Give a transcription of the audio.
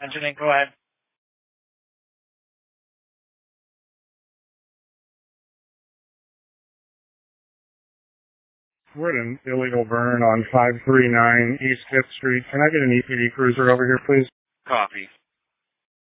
Engineering, go ahead. We're at an illegal burn on 539 East 5th Street. Can I get an EPD cruiser over here, please? Copy.